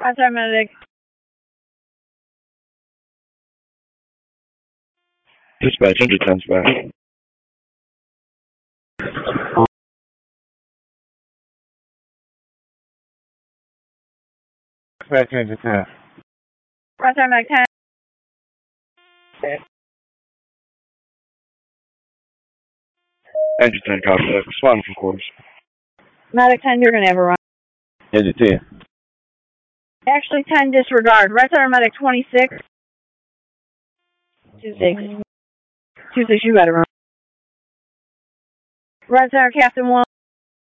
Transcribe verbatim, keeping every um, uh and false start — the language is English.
Roger, medic. Dispatch, engine ten back. Dispatch, engine ten. Roger, medic ten. Engine ten, copy that. Responding from quarters. Medic ten, you're going to have a run. Engine ten. Actually, ten, disregard. Roger, medic twenty-six. two six. two six, you got to run. Roger, Captain one.